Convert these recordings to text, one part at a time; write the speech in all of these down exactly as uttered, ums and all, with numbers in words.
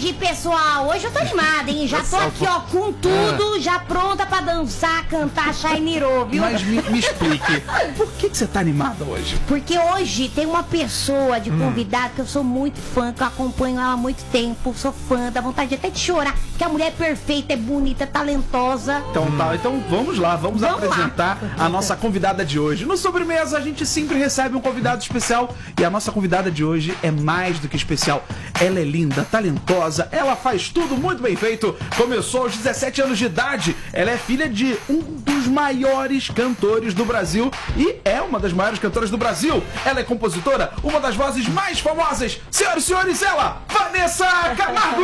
tarde, pessoal. Hoje eu tô animada, hein? Já tô aqui, ó, com tudo, já pronta pra dançar, cantar Shainiro, viu? Mas me, me explique, por que, que você tá animada hoje? Porque hoje tem uma pessoa de convidado que eu sou muito fã, que eu acompanho ela há muito tempo, sou fã, dá vontade até de chorar, que a mulher é perfeita, é bonita, é talentosa. Então tá, então vamos lá, vamos, Vamos apresentar lá. a nossa convidada de hoje. No Sobremesa a gente sempre recebe um convidado especial e a nossa convidada de hoje é mais do que especial. Ela é linda, talentosa, ela faz tudo muito bem feito. Começou aos dezessete anos de idade, ela é filha de um dos maiores cantores do Brasil e é uma das maiores cantoras do Brasil. Ela é compositora, uma das vozes mais famosas. Senhoras e senhores, ela, Vanessa Camargo!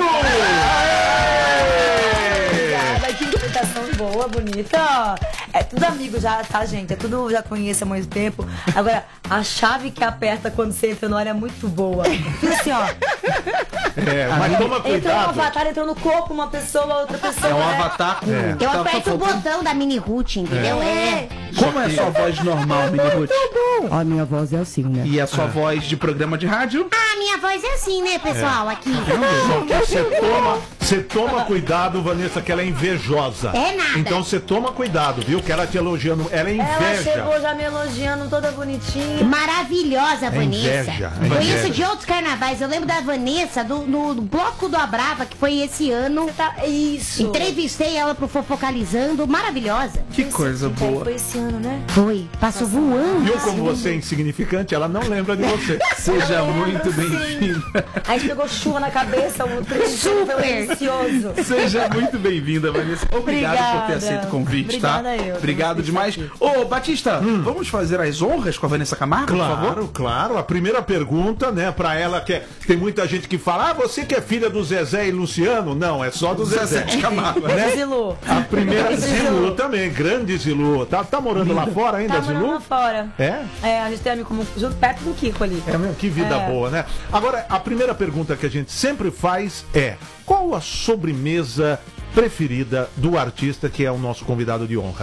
Obrigada, que imitação boa, bonita. É tudo amigo já, tá, gente? É tudo, já conheço há muito tempo. Agora, a chave que aperta quando você entra no ar é muito boa. Fica assim, ó. É, mas toma Entra no cuidado. avatar, entrou no corpo uma pessoa, outra pessoa. É um né? avatar com... É. Eu tá- aperto tá o faltando- botão da mini Ruth, entendeu? É. Como é a sua voz normal, Mini Ruth? A minha voz é assim, né? E a sua voz de programa de rádio? Ah, minha voz é assim, né, pessoal? Aqui. Só que você toma, você toma cuidado, Vanessa, que ela é invejosa. É nada. Então você toma cuidado, viu? Que ela te elogiando, ela é Ela inveja. chegou já me elogiando, toda bonitinha. Maravilhosa, Vanessa. inveja, é Conheço inveja. de outros carnavais. Eu lembro da Vanessa do, no, do Bloco do Abrava, que foi esse ano. Tá, isso. Entrevistei ela pro Fofocalizando. Maravilhosa. Que coisa boa. Foi esse ano, né? Foi. Passou voando. Viu como você é insignificante? Ela não lembra de você. Seja muito bem-vinda. A gente pegou chuva na cabeça, o trem Super. foi delicioso. Seja muito bem-vinda, Vanessa. Obrigado por ter Obrigada. aceito o convite, Obrigada tá? eu. Obrigado Estar demais. aqui. Ô, Batista, vamos fazer as honras com a Vanessa Camargo, por favor? Claro, claro. A primeira pergunta, né, pra ela que é, tem muita gente que fala: "Ah, você que é filha do Zezé e Luciano?" Não, é só do Zezé. Zezé de Camargo, né? Zilu. A primeira Zilu. Zilu também, grande Zilu. Tá, tá morando lá fora ainda, Tá Zilu? morando lá fora. É? É, a gente tem amigo como junto perto do Kiko ali. É mesmo, que vida É. boa, né? Agora, a primeira pergunta que a gente sempre faz é: qual a sobremesa preferida do artista que é o nosso convidado de honra?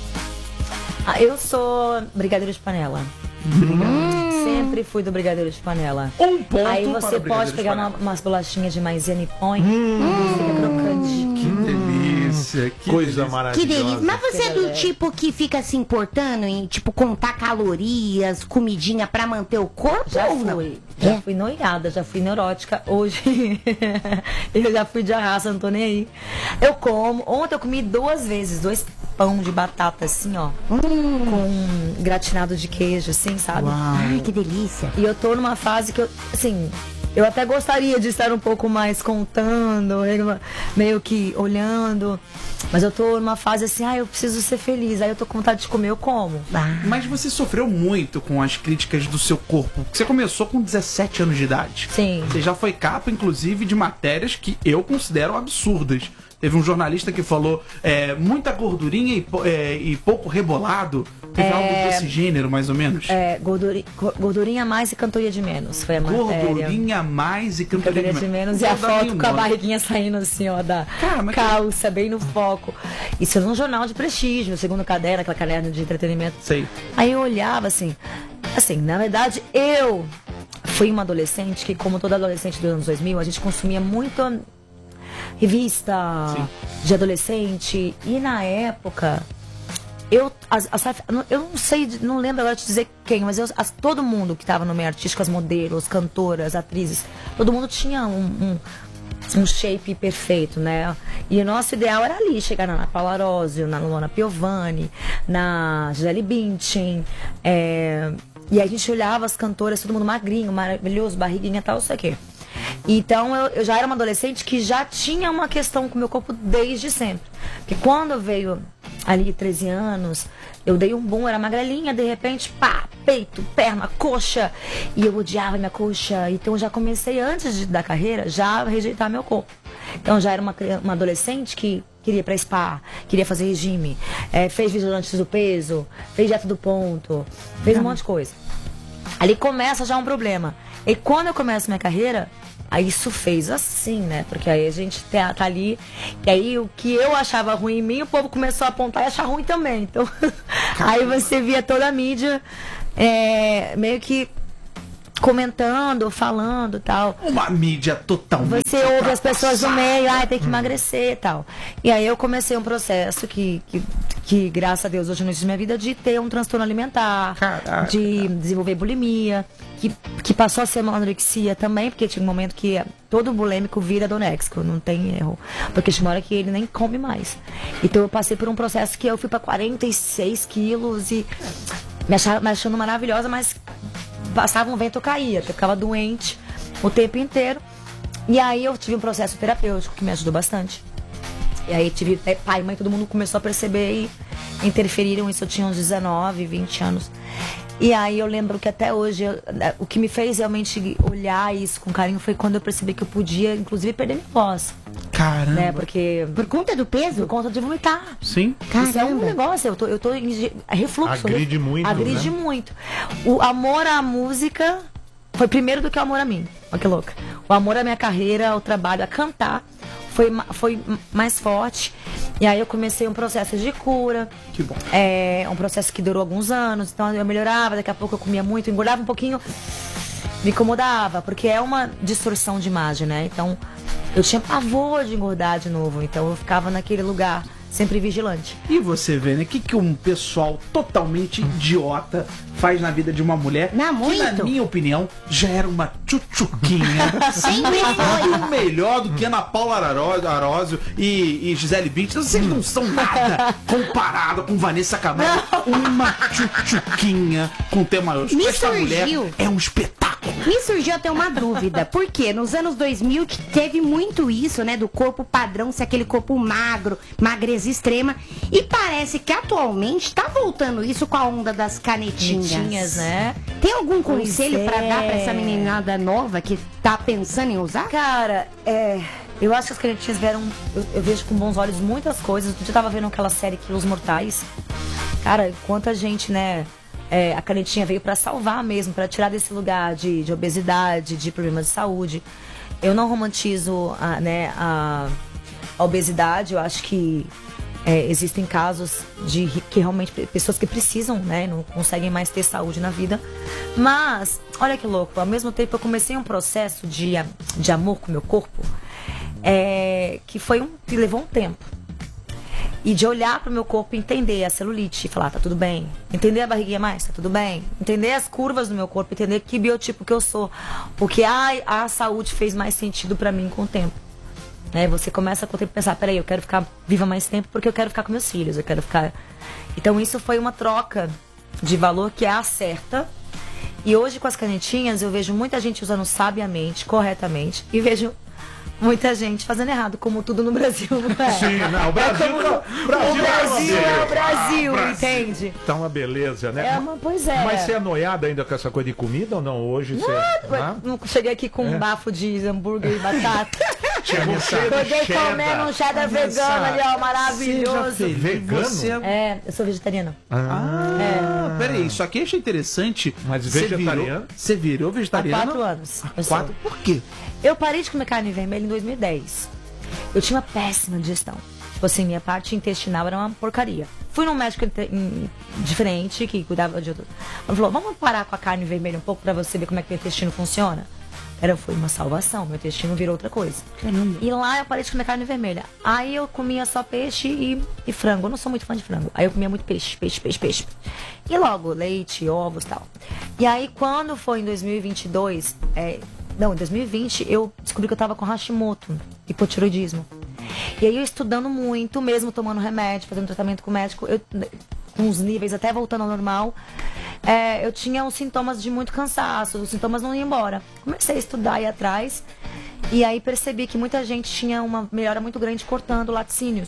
Ah, eu sou brigadeiro de panela. Sempre fui do brigadeiro de panela. Um ponto Aí para você o brigadeiro pode de pegar panela. uma- umas bolachinhas de maisena e põe. Fica crocante. Que delícia, que Coisa delícia. Que maravilhosa. delícia. Mas você é do tipo que fica se importando em, tipo, contar calorias, comidinha pra manter o corpo Já ou não? fui. Já É? fui noiada, já fui neurótica. Hoje eu já fui de arraça, não tô nem aí. Eu como. Ontem eu comi duas vezes, dois pão de batata assim, ó. Com gratinado de queijo, assim, sabe? Ai, que delícia. E eu tô numa fase que eu, assim, eu até gostaria de estar um pouco mais contando, meio que olhando. Mas eu tô numa fase assim, ah, eu preciso ser feliz. Aí eu tô com vontade de comer, eu como. Mas você sofreu muito com as críticas do seu corpo. Você começou com dezessete anos de idade. Sim. Você já foi capa, inclusive, de matérias que eu considero absurdas. Teve um jornalista que falou é, muita gordurinha e, pou- é, e pouco rebolado. Teve algo desse gênero, mais ou menos? É, gorduri- go- gordurinha mais e cantoria de menos. Foi a matéria. Gordurinha mais e cantoria Cantoria de menos. E a Vou dar foto nenhuma. com a barriguinha saindo assim, ó, da Cara, mas que- calça, bem no foco. Isso num jornal de prestígio, segundo caderno, aquela caderno de entretenimento. Sei. Aí eu olhava assim, assim, na verdade, eu fui uma adolescente que, como toda adolescente dos anos dois mil, a gente consumia muito revista Sim. de adolescente. E na época, eu, as, as, eu não sei, não lembro agora de dizer quem, mas eu, as, todo mundo que estava no meio artístico, as modelos, cantoras, atrizes, todo mundo tinha um, um um shape perfeito, né? E o nosso ideal era ali, chegar na Ana Paula Arósio, na Luana Piovani, na Gisele Bündchen, é... e a gente olhava as cantoras, todo mundo magrinho, maravilhoso, barriguinha e tal, isso aqui. Então eu, eu já era uma adolescente que já tinha uma questão com o meu corpo desde sempre. Porque quando veio ali treze anos, eu dei um boom, era magrelinha, de repente, pá, peito, perna, coxa. E eu odiava minha coxa. Então eu já comecei, antes de, da carreira, já a rejeitar meu corpo. Então já era uma, uma adolescente que queria ir pra spa, queria fazer regime, é, fez vigilante do peso, fez dieta do ponto, fez um monte de coisa. Ali começa já um problema. E quando eu começo minha carreira, aí isso fez assim, né? Porque aí a gente tá, tá ali, e aí o que eu achava ruim em mim, o povo começou a apontar e achar ruim também. Então, aí você via toda a mídia é, meio que comentando, falando e tal. Uma mídia totalmente... Você ouve as pessoas do meio, ah, tem que Hum. emagrecer e tal. E aí eu comecei um processo que, que, que graças a Deus, hoje não existe minha vida, de ter um transtorno alimentar, Caraca. de desenvolver bulimia, que, que passou a ser uma anorexia também, porque tinha um momento que todo bulêmico vira anoréxico, não tem erro. Porque chega uma hora que ele nem come mais. Então eu passei por um processo que eu fui pra quarenta e seis quilos e me achava, me achando maravilhosa, mas passava um vento, eu caía, eu ficava doente o tempo inteiro. E aí eu tive um processo terapêutico que me ajudou bastante. E aí tive é, pai e mãe, todo mundo começou a perceber e interferiram isso. Eu tinha uns dezenove, vinte anos. E aí eu lembro que até hoje, eu, o que me fez realmente olhar isso com carinho foi quando eu percebi que eu podia, inclusive, perder minha voz. Caramba. Né? Porque Por conta do peso? por conta de vomitar. Sim. Isso é um Caramba. negócio, eu tô, eu tô em ge- refluxo. Agride muito, Agride né? muito. O amor à música foi primeiro do que o amor a mim. Olha que louca. O amor à minha carreira, ao trabalho, a cantar, foi, ma- foi mais forte. E aí eu comecei um processo de cura. Que bom. É um processo que durou alguns anos. Então eu melhorava, daqui a pouco eu comia muito, engordava um pouquinho. Me incomodava, porque é uma distorção de imagem, né? Então eu tinha pavor de engordar de novo. Então eu ficava naquele lugar, sempre vigilante. E você vê, né? O que, que um pessoal totalmente idiota faz na vida de uma mulher Não, que, na muito. minha opinião, já era uma tchutchuquinha. Sempre foi. Muito melhor do que Ana Paula Aró- Arósio e, e Gisele Bündchen. Vocês não são nada comparado com Vanessa Camargo. Uma tchutchuquinha com T maiúsculo. Me Essa mulher surgiu. é um espetáculo. Me surgiu até uma dúvida, porque nos anos dois mil que teve muito isso, né, do corpo padrão, ser aquele corpo magro, magreza extrema, e parece que atualmente tá voltando isso com a onda das canetinhas. Canetinhas, né? Tem algum Pois conselho pra é. dar pra essa meninada nova que tá pensando em usar? Cara, é, eu acho que as canetinhas vieram. Eu, eu vejo com bons olhos muitas coisas. Outro dia eu tava vendo aquela série Quilos Mortais. Cara, quanta gente, né? É, a canetinha veio pra salvar mesmo, pra tirar desse lugar de, de obesidade, de problemas de saúde. Eu não romantizo a, né, a, a obesidade. Eu acho que é, existem casos de que realmente pessoas que precisam, né, não conseguem mais ter saúde na vida. Mas, olha que louco, ao mesmo tempo eu comecei um processo de, de amor com o meu corpo, é, que foi um, que levou um tempo. E de olhar pro meu corpo e entender a celulite, e falar, tá tudo bem. Entender a barriguinha mais, tá tudo bem. Entender as curvas do meu corpo, entender que biotipo que eu sou. Porque a, a saúde fez mais sentido pra mim com o tempo. Né? Você começa com o tempo a pensar, peraí, eu quero ficar viva mais tempo porque eu quero ficar com meus filhos, eu quero ficar... Então isso foi uma troca de valor que é a certa. E hoje com as canetinhas eu vejo muita gente usando sabiamente, corretamente, e vejo muita gente fazendo errado, como tudo no Brasil, não é? Sim, não, o Brasil, É como não- no- Brasil o é uma Brasil é o beleza. Brasil, Ah, entende? Tá uma beleza, né? É uma, pois é. Mas você é noiada ainda com essa coisa de comida ou não? Hoje você. Não, Ah? não cheguei aqui com um bafo de hambúrguer e batata. Chegou cheio de Cheguei cheddar. comendo um cheddar vegano ali, ó, maravilhoso. Seja feliz. Vegano? Você... É, eu sou vegetariana. Ah, peraí, isso aqui eu achei interessante. Mas Você vegetariano? virou- Você virou Há vegetariano? quatro anos. eu Quatro? sou. Por quê? Eu parei de comer carne vermelha em dois mil e dez. Eu tinha uma péssima digestão. Tipo assim, minha parte intestinal era uma porcaria. Fui num médico inte- em- diferente, que cuidava de outro. Ele falou, vamos parar com a carne vermelha um pouco pra você ver como é que o intestino funciona? Era, foi uma salvação, meu intestino virou outra coisa. Caramba. E lá eu parei de comer carne vermelha. Aí eu comia só peixe e, e frango. Eu não sou muito fã de frango. Aí eu comia muito peixe, peixe, peixe, peixe. E logo, leite, ovos e tal. E aí quando foi em dois mil e vinte e dois, é, não, em dois mil e vinte, eu descobri que eu tava com Hashimoto, hipotiroidismo. E aí eu estudando muito, mesmo tomando remédio, fazendo tratamento com o médico, eu, com os níveis até voltando ao normal, é, eu tinha uns sintomas de muito cansaço, os sintomas não iam embora. Comecei a estudar e ir atrás, e aí percebi que muita gente tinha uma melhora muito grande cortando laticínios,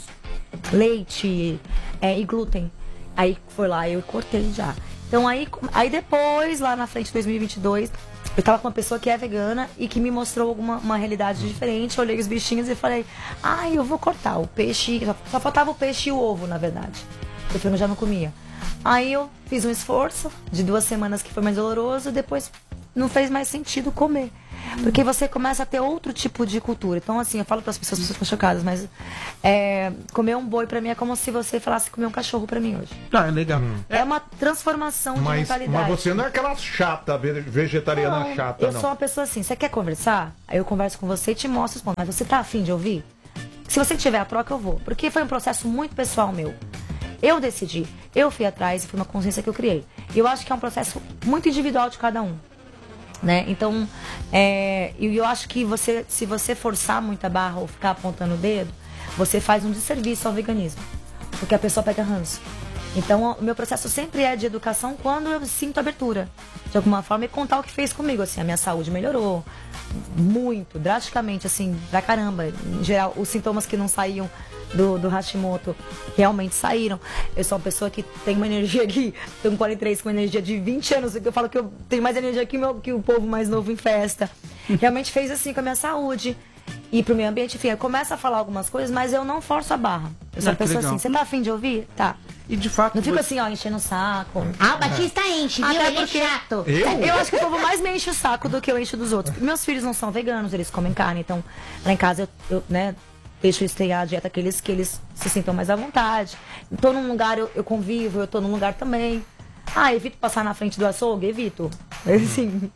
leite é, e glúten. Aí foi lá, eu cortei já. Então aí, aí depois, lá na frente de dois mil e vinte e dois, eu tava com uma pessoa que é vegana e que me mostrou alguma uma realidade diferente. Eu olhei os bichinhos e falei, ai, ah, eu vou cortar o peixe. Só faltava o peixe e o ovo, na verdade. O frango eu já não comia. Aí eu fiz um esforço de duas semanas que foi mais doloroso e depois não fez mais sentido comer. Porque você começa a ter outro tipo de cultura. Então, assim, eu falo para as pessoas, as pessoas ficam chocadas, mas é, comer um boi para mim é como se você falasse comer um cachorro para mim hoje. Ah, é legal. É uma transformação de Mas, mentalidade. mas você não é aquela chata, ve- vegetariana Não, chata, eu não. sou uma pessoa assim, você quer conversar? Aí eu converso com você e te mostro os pontos. Mas você tá afim de ouvir? Se você tiver a troca, eu vou. Porque foi um processo muito pessoal meu. Eu decidi, eu fui atrás e foi uma consciência que eu criei. E eu acho que é um processo muito individual de cada um. Né? Então, é, e eu acho que você, se você forçar muita barra ou ficar apontando o dedo, você faz um desserviço ao veganismo. Porque a pessoa pega ranço. Então, o meu processo sempre é de educação quando eu sinto abertura. De alguma forma, e contar o que fez comigo. Assim, a minha saúde melhorou muito, drasticamente, assim, pra caramba. Em geral, os sintomas que não saíam do, do Hashimoto realmente saíram. Eu sou uma pessoa que tem uma energia aqui, tenho quarenta e três com energia de vinte anos, que eu falo que eu tenho mais energia que, meu, que o povo mais novo em festa. Realmente fez assim com a minha saúde. E pro meio ambiente, enfim, eu começo a falar algumas coisas, mas eu não forço a barra. Eu sou Ah, uma que pessoa legal. assim, você tá afim de ouvir? Tá. E de fato. Não fico você- assim, ó, enchendo o saco. Ah, o Batista enche, viu? Até Ele porque- é chato. Eu? Eu acho que o povo mais me enche o saco do que eu encho dos outros. Meus filhos não são veganos, eles comem carne, então lá em casa eu, eu né, deixo eles ter a dieta que eles, que eles se sintam mais à vontade. Tô num lugar, eu, eu convivo, eu tô num lugar também. Ah, evito passar na frente do açougue? Evito. Assim,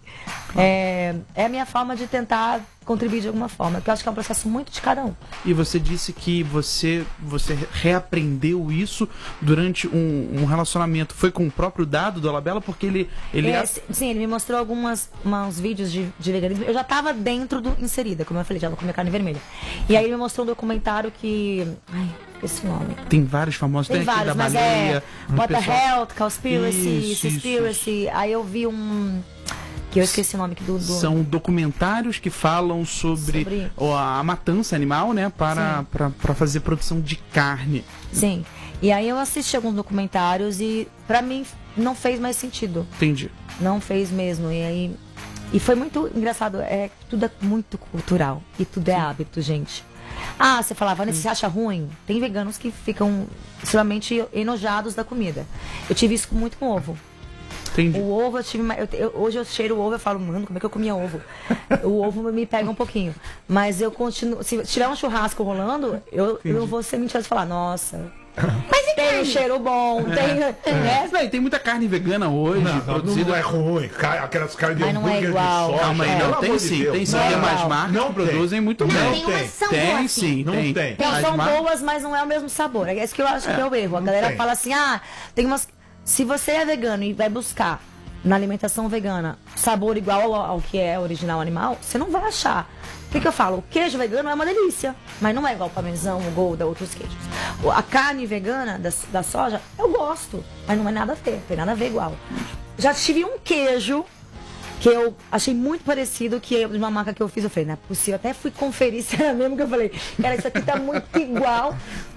é, é a minha forma de tentar contribuir de alguma forma, porque eu acho que é um processo muito de cada um. E você disse que você, você reaprendeu isso durante um, um relacionamento. Foi com o próprio Dado do Alabella? Porque ele. ele É, sim, sim, ele me mostrou algumas, uns vídeos de, de veganismo. Eu já estava dentro do inserida, como eu falei, já vou comer carne vermelha. E aí ele me mostrou um documentário que. Ai, esqueci o nome. Tem vários famosos. Tem aquele vários, da mas baleia. é um What the pessoal- Health, Conspiracy, Isso, isso, Conspiracy. Aí eu vi um. Que eu esqueci o nome aqui do. do... São documentários que falam sobre, Sobre- o- a matança animal, né? Para, Sim. para, para fazer produção de carne. Sim. E aí eu assisti alguns documentários e pra mim não fez mais sentido. Entendi. Não fez mesmo. E aí. E foi muito engraçado. É, tudo é muito cultural. E tudo é hábito, gente. Ah, você falava, Vanessa, você acha ruim? Tem veganos que ficam extremamente enojados da comida. Eu tive isso muito com ovo. Entendi. O ovo, eu tive. ma- eu- eu- hoje eu cheiro o ovo e falo, mano, como é que eu comia ovo? O ovo me pega um pouquinho. Mas eu continuo. Se tiver um churrasco rolando, eu, eu vou ser mentirosa e falar, nossa. Mas tem um cheiro bom, tem. né? Não, e tem muita carne vegana hoje, Não, não, produzida. não é ruim. Ca- Aquelas carnes de Mas não é hambúrguer igual. de soja. Calma aí, É. não, pelo tem amor de sim, Deus. tem sim. Não Tem é mais igual. marcas Não que tem. produzem muito Não, bem. tem umas tem. que são Tem boas, assim. sim, Não tem. tem. Não, As são mar- boas, mas não é o mesmo sabor. É isso que eu acho que é o erro. A não galera tem. fala assim, ah, tem umas. Se você é vegano e vai buscar na alimentação vegana sabor igual ao, ao que é original animal, você não vai achar. O que, que eu falo? O queijo vegano é uma delícia, mas não é igual o parmesão, o Gouda, outros queijos. O- A carne vegana da, da soja, eu gosto, mas não é nada a ver, tem nada a ver igual. Já tive um queijo que eu achei muito parecido, que eu, de uma marca que eu fiz, eu falei, não é possível, até fui conferir se era mesmo, que eu falei, cara, isso aqui tá muito igual.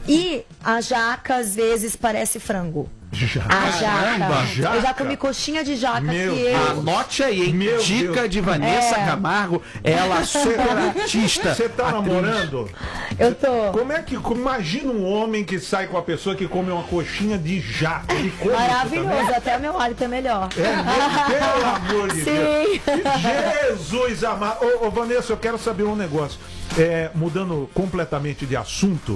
E a jaca, às vezes, parece frango. Já. A jaca. Caramba, jaca. Eu já comi coxinha de jaca Meu que Deus. eu... Anote aí, hein? Meu Dica Deus. de Vanessa É. Camargo. Ela super artista. Você tá atriz. namorando? Eu tô... Como é que. Imagina um homem que sai com a pessoa que come uma coxinha de jaca. Ele come isso Maravilhoso, também? até meu hálito é melhor. É mesmo? Pelo amor de Sim. Deus. Jesus amado. Ô, ô, Vanessa, eu quero saber um negócio. É, mudando completamente de assunto,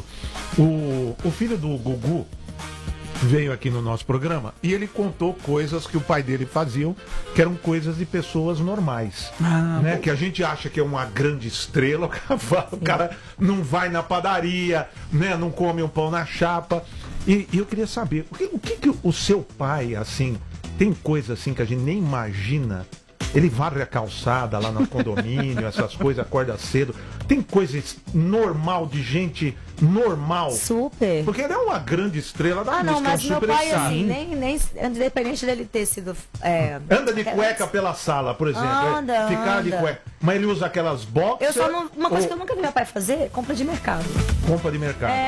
o, o filho do Gugu veio aqui no nosso programa e ele contou coisas que o pai dele faziam, que eram coisas de pessoas normais. Ah, né? Que a gente acha que é uma grande estrela, o cara fala, o cara não vai na padaria, né? Não come um pão na chapa. E, e eu queria saber, o que, o que que o seu pai, assim, tem coisa assim que a gente nem imagina? Ele varre a calçada lá no condomínio, essas coisas, acorda cedo. Tem coisa normal de gente normal. Super. Porque ele é uma grande estrela da Ah, não, música, é um mas meu super pai, star. assim, nem, nem, independente dele ter sido... É, Anda de cueca pela sala, por exemplo. Anda, é, Ficar de anda. cueca. Mas ele usa aquelas boxers. eu só não... Uma coisa ou que eu nunca vi meu pai fazer, compra de mercado. compra de mercado. É,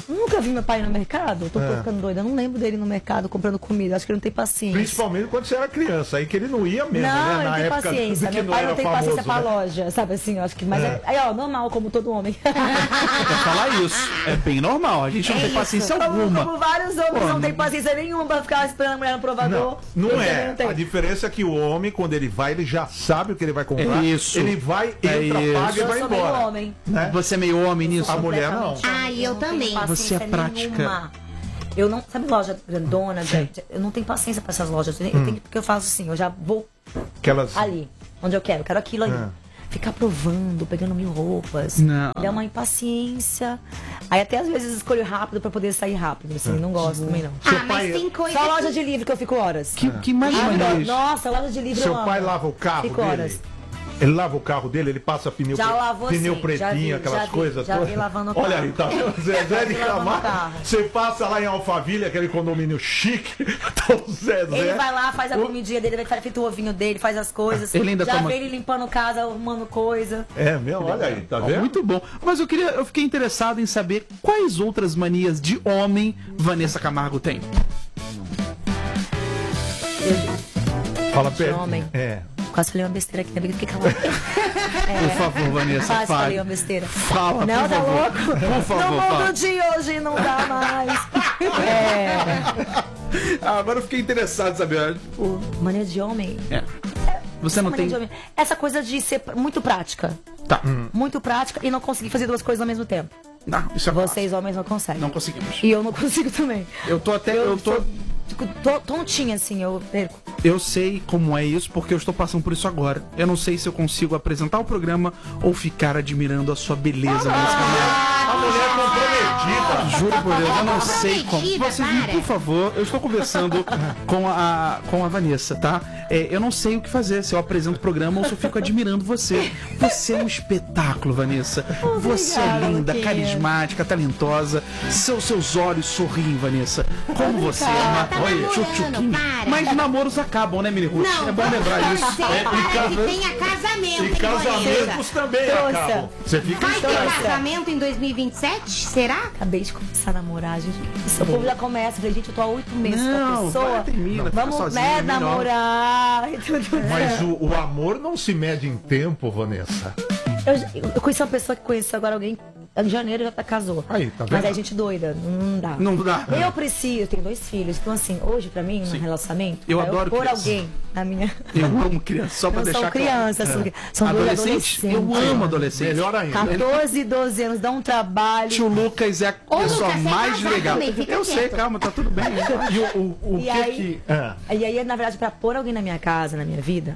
Nunca vi meu pai no mercado. Tô É. ficando doida. Eu não lembro dele no mercado comprando comida. Acho que ele não tem paciência. Principalmente quando você era criança, aí que ele não ia mesmo, Não, né? ele Na tem época paciência. que Meu pai era não tem famoso, paciência pra né? loja, sabe assim? Eu acho que. Mas É. é. Aí, ó, normal, como todo homem. Quer falar isso? É bem normal. A gente não É tem isso. paciência Como, alguma. como vários homens Pô, não têm paciência nenhuma pra ficar esperando a mulher no provador. Não, eu não também é. não tenho. A diferença é que o homem, quando ele vai, ele já sabe o que ele vai comprar. É isso. Ele vai, É entra, isso. paga e Eu vai sou meio embora. homem. Né? Você é meio homem nisso? A mulher não. Completamente Ah, homem. e eu não tenho também. paciência Você é prática. nenhuma. Eu não. Sabe loja grandona? de- de- eu não tenho paciência pra essas lojas. Eu tenho, porque eu faço assim, eu já vou Aquelas... ali, onde eu quero, eu quero aquilo ali. É. Ficar provando, pegando mil roupas. Não. Dá uma impaciência. Aí até às vezes escolho rápido pra poder sair rápido. Assim, não gosto também não. Seu Ah, mas pai- tem coisa Só que- loja de livro que eu fico horas. Que, que mais Ah, maneiras? nossa, loja de livro Seu eu amo. pai lava o carro Fico dele? horas. Ele lava o carro dele, ele passa pneu, Já pre- lavou, pneu sim, pretinho, já vi, aquelas já vi, coisas já vi todas. lavando o Olha carro. aí, tá vendo? Zezé Já de vi lavando o Camargo. carro. Você passa lá em Alphaville, aquele condomínio chique, tá o Zezé. Ele vai lá, faz a comidinha dele, vai feito o ovinho dele, faz as coisas. Ele ainda já toma- vê ele limpando casa, arrumando coisa. É mesmo? Olha aí, tá Ó, vendo? muito bom. Mas eu queria, eu fiquei interessado em saber quais outras manias de homem Vanessa Camargo tem. Fala De perto. homem. É. Quase falei uma besteira aqui, também fiquei calada. Por favor, Vanessa, Quase falei fale. uma besteira. Fala, Não, por tá favor. louco? Por favor, No fala. mundo de hoje não dá mais. É. Ah, agora eu fiquei interessado em saber. tipo, Mania de homem. é. Você não Mania tem. de homem. Essa coisa de ser muito prática. Tá. Muito prática e não conseguir fazer duas coisas ao mesmo tempo. Não, isso é fácil. Vocês, homens, não conseguem. Não conseguimos. E eu não consigo também. Eu tô até. Eu tô. sou- Fico to- tontinha assim, eu perco. Eu sei como é isso porque eu estou passando por isso agora. Eu não sei se eu consigo apresentar o programa ou ficar admirando a sua beleza, Vanessa Camargo. A mulher comprometida. Juro por Deus, eu não sei como. Comprometida, Você, para. por favor, eu estou conversando com a, com a Vanessa, tá? É, eu não sei o que fazer, se eu apresento o programa ou se eu fico admirando você. Você é um espetáculo, Vanessa. Você é Obrigada, linda, Luquinha. carismática, talentosa. Seus, seus olhos sorriem, Vanessa. Como você é uma Tá Olha, namorando, tchutchuquinho. para. Mas namoros acabam, né, Mini Ruth? Não, É bom vamos lembrar isso. torcer É, e para casa- que tenha casamento. E hein, casamentos Vanessa? também Trouxa. acabam. Você fica Vai ter estranho. casamento em dois mil e vinte e sete? Será? Acabei de começar a namorar, gente. Isso, o povo já começa. Falei, gente, eu tô há oito meses com a Não, pessoa. vai, termina, fica Vamos, sozinha, né, melhor. namorar e tudo. Mas o, o amor não se mede em tempo, Vanessa. Eu, eu conheci uma pessoa que conheceu agora alguém. Em janeiro já tá, casou. Aí, tá Mas vendo? é gente doida, não dá. Não dá. Eu preciso, eu tenho dois filhos. Então, assim, hoje, pra mim, num relacionamento, Eu pra adoro pôr criança. alguém na minha. Eu amo criança, só pra Não deixar são crianças, claro. são, são dois Adolescente? adolescentes. Eu amo adolescente. Melhor ainda. catorze, doze anos, dá um trabalho. Tio Lucas é a Ô, pessoa Lucas, você é mais casado legal. também, fica Eu sei, quieto. calma, tá tudo bem. E o, o, o E que aí- que... Ah, E aí, na verdade, pra pôr alguém na minha casa, na minha vida,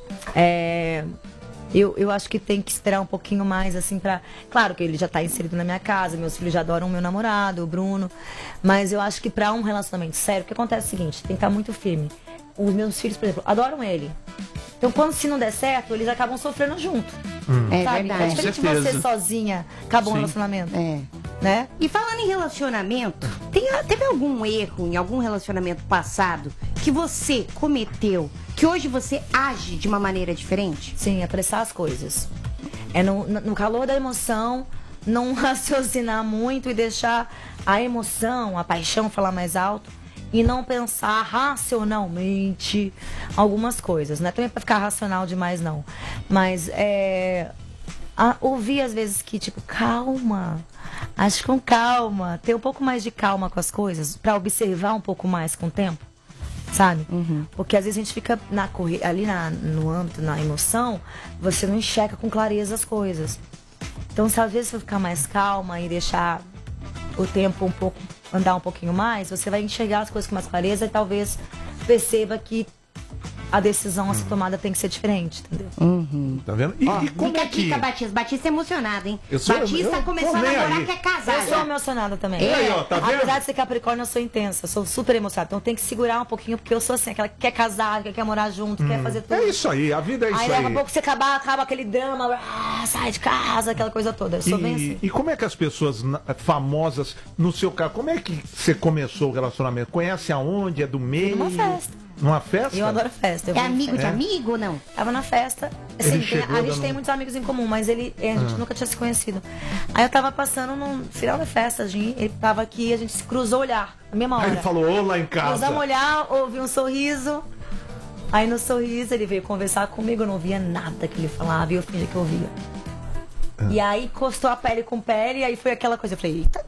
é, eu, eu acho que tem que esperar um pouquinho mais, assim, pra. Claro que ele já tá inserido na minha casa, meus filhos já adoram o meu namorado, o Bruno. Mas eu acho que pra um relacionamento sério, o que acontece é o seguinte: tem que estar muito firme. Os meus filhos, por exemplo, adoram ele. Então, quando se não der certo, eles acabam sofrendo junto. É sabe? verdade. É diferente de Com você certeza. sozinha, acabou um Sim. relacionamento. É. Né? E falando em relacionamento, tem- teve algum erro em algum relacionamento passado que você cometeu, que hoje você age de uma maneira diferente? Sim, apressar as coisas. É no, no calor da emoção, não raciocinar muito e deixar a emoção, a paixão falar mais alto e não pensar racionalmente algumas coisas, né? Também pra ficar racional demais, não. Mas é, a- ouvir às vezes que, tipo, calma, age com calma, ter um pouco mais de calma com as coisas, pra observar um pouco mais com o tempo. Sabe? Porque às vezes a gente fica na corri- ali na, no âmbito, na emoção, você não enxerga com clareza as coisas. Então, se às vezes você ficar mais calma e deixar o tempo um pouco andar um pouquinho mais, você vai enxergar as coisas com mais clareza e talvez perceba que a decisão a ser tomada tem que ser diferente, entendeu? tá vendo? E, Ó, e como fica é a que... dica, Batista. Batista é emocionado, hein? Eu sou- Batista eu- começou tô a nem namorar, aí. quer casar. Eu sou já. emocionada também. E aí, ó, tá vendo? Apesar de ser capricórnio, eu sou intensa, eu sou super emocionada. Então tem que segurar um pouquinho, porque eu sou assim, aquela que quer casar, que quer morar junto, quer fazer tudo. É isso aí, a vida é isso Aí aí. daqui a pouco você acaba, acaba aquele drama, ah, sai de casa, aquela coisa toda. Eu sou bem E, assim. e como é que as pessoas na- famosas, no seu caso, como é que você começou o relacionamento? Conhece aonde? É do meio? Numa festa. Numa festa? Eu adoro festa. Eu É vou em amigo de É? amigo ou não? Tava na festa, Assim, Ele tem- chegou a gente dando- tem muitos amigos em comum, mas ele, a gente nunca tinha se conhecido. Aí eu tava passando no final da festa, a gente, ele tava aqui, a gente se cruzou o olhar, na mesma hora. Aí ele falou, ô lá em casa. Cruzamos o olhar, ouvi um sorriso. Aí no sorriso ele veio conversar comigo, eu não ouvia nada que ele falava e eu fingi que eu ouvia. E aí encostou a pele com pele, e aí foi aquela coisa, eu falei, eita.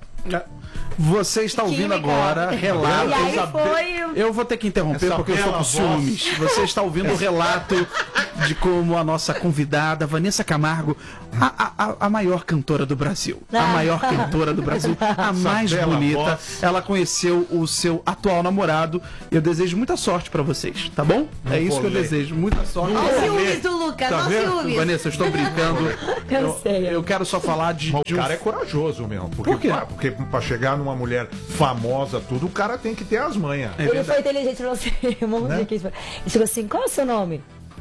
Você está ouvindo Química. agora relato. E aí foi... Eu vou ter que interromper Essa porque eu estou bela com ciúmes. Você está ouvindo o relato de como a nossa convidada, Vanessa Camargo, a, a, a maior cantora do Brasil, a Ah. maior cantora do Brasil, a mais bela bonita, voz. ela conheceu o seu atual namorado. Eu desejo muita sorte pra vocês, tá bom? é isso vou que eu ler. desejo, muita sorte. Olha o Vou ciúmes ler. do Lucas, Tá olha o vendo? ciúmes. Vanessa, eu estou brincando. Eu sei. Eu quero só falar de, Mas o de um cara é corajoso mesmo. Porque, Por quê? pá, porque pra chegar numa mulher famosa, tudo, o cara tem que ter as manhas. É Ele verdade. foi inteligente pra você. Um monte Né? de gente falou- Ele chegou assim, qual é o seu nome?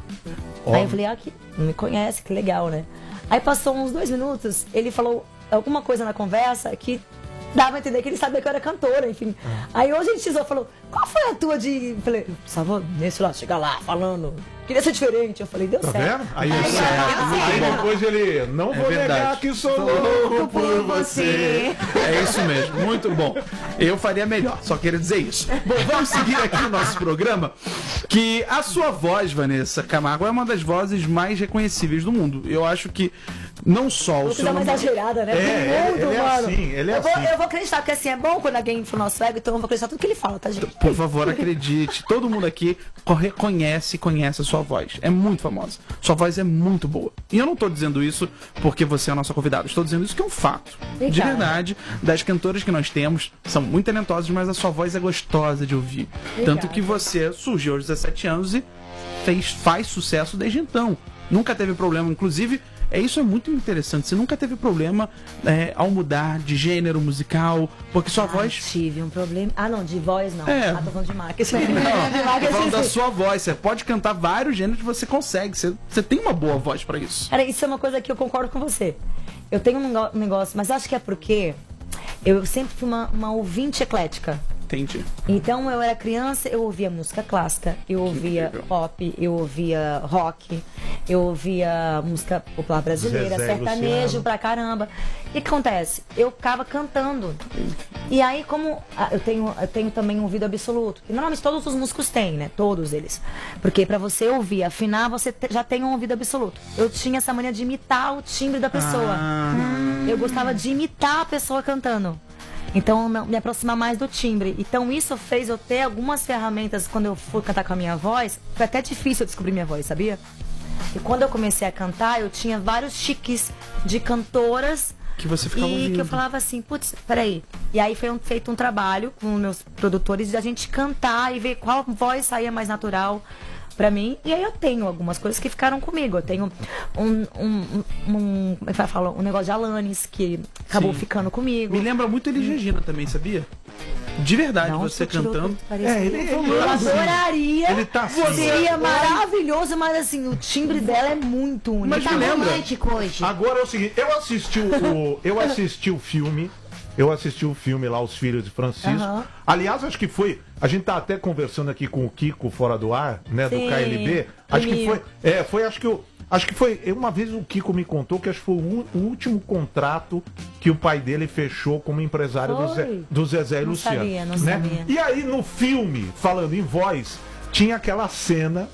Ó, Aí eu falei, ah, que não me conhece, que legal, né? Aí passou uns dois minutos, ele falou alguma coisa na conversa que dava a entender que ele sabia que eu era cantora, enfim. Aí hoje a gente tesourou, falou, qual foi a tua de... Eu falei, Savô, nesse lá, chega lá, falando, queria ser diferente. Eu falei, deu Tá certo. vendo? Aí, Ai, certo. ai, Aí ai. depois ele, não É vou negar verdade. que sou Sou louco por você. É isso mesmo, muito bom. Eu faria melhor, só queria dizer isso. Bom, vamos seguir aqui o nosso programa, que a sua voz, Vanessa Camargo, é uma das vozes mais reconhecíveis do mundo. Eu acho que não só o Você seu dá uma nome- exagerada, né? É, Todo ele- mundo, ele é mano. assim, ele é eu, vou, assim. eu vou acreditar, porque assim, é bom quando alguém for nosso ego, então eu vou acreditar tudo que ele fala, tá, gente? Por favor, acredite. Todo mundo aqui reconhece e conhece a sua voz. É muito famosa. Sua voz é muito boa. E eu não tô dizendo isso porque você é a nossa convidada. Estou dizendo isso que é um fato. De Obrigada. verdade, das cantoras que nós temos, são muito talentosas, mas a sua voz é gostosa de ouvir. Obrigada. Tanto que você surgiu aos dezessete anos e fez, faz sucesso desde então. Nunca teve problema. Inclusive, é, isso é muito interessante. Você nunca teve problema é, ao mudar de gênero musical, porque sua Ah, voz... tive um problema. Ah, não, de voz não. É. Ah, tô falando de marketing. Não, de tô marketing, falando da sim. sua voz. Você pode cantar vários gêneros que você consegue. Você, você tem uma boa voz pra isso. Cara, isso é uma coisa que eu concordo com você. Eu tenho um nego- um negócio, mas acho que é porque eu sempre fui uma, uma ouvinte eclética. Entendi. Então eu era criança, eu ouvia música clássica, eu ouvia incrível. pop, eu ouvia rock, eu ouvia música popular brasileira, Zezé sertanejo Luciano. pra caramba. E o que acontece? Eu ficava cantando. E aí, como ah, eu tenho, eu tenho também um ouvido absoluto, que normalmente todos os músicos têm, né? Todos eles. Porque pra você ouvir, afinar, você te- já tem um ouvido absoluto. Eu tinha essa mania de imitar o timbre da pessoa. Ah. Eu gostava de imitar a pessoa cantando. Então, me me aproximar mais do timbre. Então, isso fez eu ter algumas ferramentas quando eu fui cantar com a minha voz. Foi até difícil eu descobrir minha voz, sabia? E quando eu comecei a cantar, eu tinha vários chiques de cantoras. Que você ficava E ouvindo. que eu falava assim, putz, peraí. E aí foi um- feito um trabalho com meus produtores de a gente cantar e ver qual voz saía mais natural pra mim. E aí eu tenho algumas coisas que ficaram comigo. Eu tenho um, um, um, um, como é que vai falar? Um negócio de Alanis que acabou Sim. ficando comigo. Me lembra muito Elis Regina também, sabia? De verdade, Não, você tirou cantando. tudo que parecia. É, ele- ele eu é assim. adoraria. Ele tá assim. Seria maravilhoso, mas assim, o timbre dela é muito único. Mas Tá me lembra. romântico hoje. Agora é o seguinte, eu assisti o, eu assisti o filme, eu assisti o filme lá, Os Filhos de Francisco. Aham. Aliás, acho que foi, a gente tá até conversando aqui com o Kiko fora do ar, né, do Sim, K L B. Acho que Emílio. foi, é, foi, acho que eu, acho que foi, uma vez o Kiko me contou que acho que foi o, u- o último contrato que o pai dele fechou como empresário do, Zé, Foi? do Zezé e Não Luciano. sabia, não né? sabia. E aí no filme, falando em voz, tinha aquela cena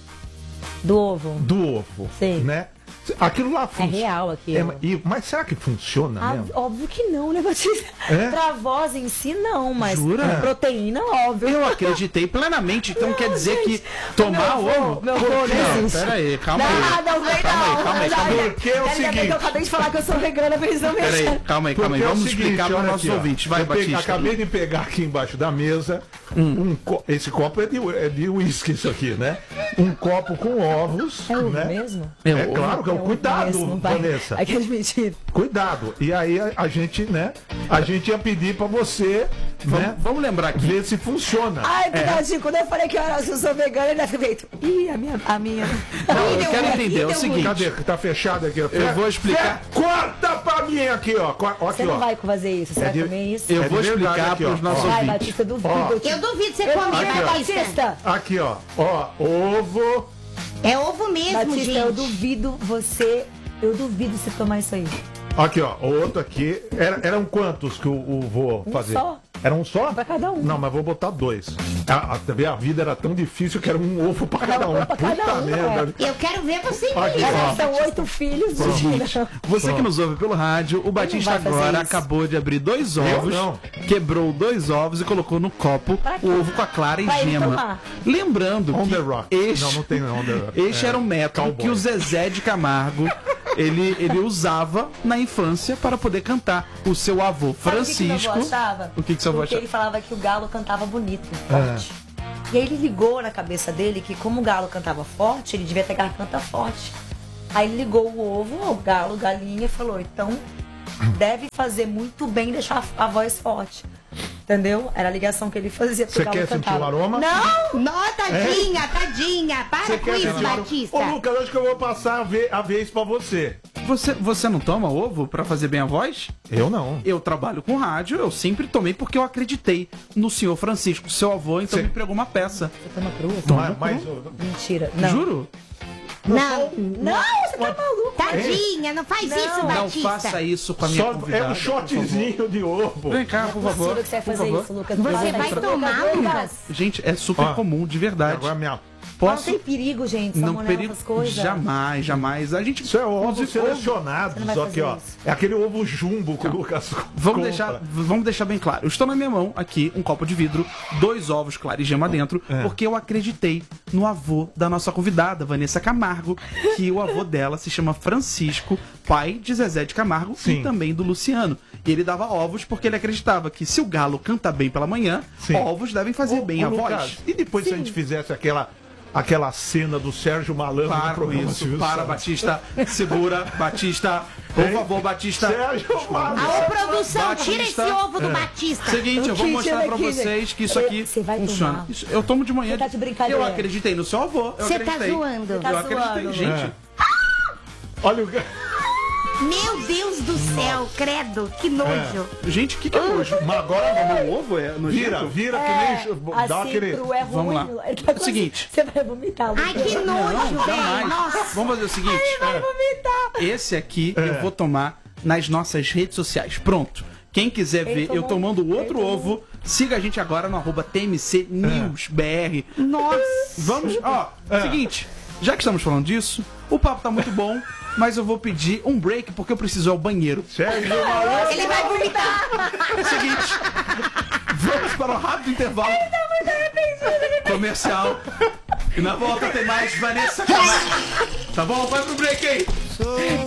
Do ovo. do ovo, Sim. né? Aquilo lá É funciona. real aquilo. É, e- mas será que funciona Ah, mesmo? óbvio que não, né, Batista? É? Pra voz em si, não, mas Jura? pra proteína, óbvio. Eu acreditei plenamente. Então Não, quer dizer gente, que tomar meu vô, ovo. meu vô não Não, existe. pera aí, calma não, aí. não vem Calma aí, não. calma aí, Já- calma aí. já- Porque é o já- já- seguinte- Eu acabei de falar que eu sou vegana, mas não me Pera aí, calma aí, calma aí. Porque é o Vamos seguinte, explicar para os olha nossos aqui, ó. ouvintes. Vai, Eu peguei- Batista. acabei de pegar aqui embaixo da mesa um co- esse copo é de é de uísque isso aqui, né? Um copo com ovos, É ovo né? mesmo? É É, ovo. claro que é o ovo cuidado, mesmo, vai. Vanessa. Aqui é de mentira. Cuidado. E aí a, a gente, né? A gente ia pedir pra você, Vamos, né? vamos lembrar aqui. Ver se funciona. Ai, Picadinho, quando eu falei que eu, era, eu sou vegana, ele ficou feito. Ih, a minha. A minha. Não, eu deu quero ruim, entender. É o deu seguinte. Cadê? Tá fechado aqui. ó. Eu vou explicar. Fe- Corta pra mim aqui, ó. Co- ó Você aqui, não ó. vai fazer isso, você É vai de- comer isso? Eu É vou de verdade explicar aqui, para ó. os nossos Ó. Vai, ouvintes. Batista, duvido. Ó. Eu te- Eu duvido você Eu comer, duvido, vai, ó. Batista. Batista. Aqui, ó. Ó, ovo, É ovo mesmo, Batista, gente. eu duvido você, eu duvido você tomar isso aí. Aqui, ó, o outro aqui. Era, eram quantos que o, o vô Um fazia? só. Era um só? Pra cada um. Não, mas vou botar dois. A, a, também a vida era tão difícil que era um ovo pra cada um. pra cada Puta um, merda. Eu quero ver você Aqui, ver. ó. São oito filhos. Seguinte, você que nos ouve pelo rádio, o Batista vai fazer agora isso. acabou de abrir dois Eu ovos, não. quebrou dois ovos e colocou no copo Pra quê? o ovo com a clara e Pra ele gema. tomar. Lembrando On que the rock. este, Não, não tem on the rock. este É, era um método cowboy. que o Zezé de Camargo ele, ele usava na infância para poder cantar. O seu avô Sabe o que que meu Francisco. avô achava? O que que seu avô Porque achava? ele falava que o galo cantava bonito, forte. E aí ele ligou na cabeça dele que como o galo cantava forte, ele devia ter garganta forte. Aí ele ligou o ovo, o galo, galinha, e falou, então deve fazer muito bem deixar a, a voz forte. Entendeu? Era a ligação que ele fazia pro Você galo quer sentir cantava. o aroma? Não! Não, tadinha, tadinha. Para Você com quer isso, sentir o aroma? Batista. Ô, Lucas, acho que eu vou passar a, ve a vez pra você. Você, você não toma ovo para fazer bem a voz? Eu não. Eu trabalho com rádio, eu sempre tomei porque eu acreditei no senhor Francisco, seu avô, então Cê- me pregou uma peça. Você toma crua? Mas, mas, Mentira. Não. Juro? Não, Não, você tá maluco. tadinha, não faz isso, Não Batista. faça isso com a minha só convidada. é um shotzinho de ovo. Vem cá, por Não é favor. possível que você vai Por fazer favor. isso, Lucas. Você vai tomar, Lucas? Gente, é super Ó, comum, de verdade. Agora minha... Não Posso? tem perigo, gente, Não salmonela, perigo. essas coisas. Jamais, jamais. A gente. Isso é ovos inclusive, ovo- selecionados. Você não vai Só que, fazer ó, isso. é aquele ovo jumbo que o Lucas Vamos compra. deixar, vamos deixar bem claro. Eu estou na minha mão aqui, um copo de vidro, dois ovos claros e gema dentro, É. porque eu acreditei no avô da nossa convidada, Vanessa Camargo, que o avô dela se chama Francisco, pai de Zezé de Camargo Sim. e também do Luciano. E ele dava ovos porque ele acreditava que se o galo canta bem pela manhã, Sim. ovos devem fazer Ô, bem ô, a Lucas, voz. E depois se a gente fizesse aquela, aquela cena do Sérgio Malandro no Para com programa isso, Silvio para, Santos? Batista, segura, Batista, por Hein? favor, Batista. Sérgio Malandro. Aô, produção, Batista. tira esse ovo do Batista. Seguinte, eu vou Aqui, mostrar tira pra aqui, vocês que isso Eu- aqui você vai funciona. tomar. Isso- eu tomo de manhã. Você tá de brincadeira. Eu acreditei no seu avô. Eu Você tá acreditei. zoando. Eu Tá acreditei, zoando. gente. É. Olha o... Meu Deus do céu, credo, que nojo. Gente, o que, que é nojo? Mas agora o ovo é nojento? Vira, vira É, que nem... Dá assim, aquele... cru é ruim. Vamos lá. Ele tá quase- Seguinte. Você vai vomitar, Lucas. Ai, que nojo, Não, velho. jamais. Nossa. Vamos fazer o seguinte. Vai vomitar. Esse aqui É. eu vou tomar nas nossas redes sociais. Pronto. Quem quiser Ele ver eu tomou- tomando o outro ele tomou- ovo, siga a gente agora no arroba T M C News B R. Nossa. Vamos, ó, É. seguinte, já que estamos falando disso, o papo tá muito bom, mas eu vou pedir um break porque eu preciso ir ao banheiro. Sérgio Malandro. Ele vai vomitar. Seguinte, vamos para um rápido intervalo comercial e na volta tem mais Vanessa Camargo. Tá bom? Vai pro break aí.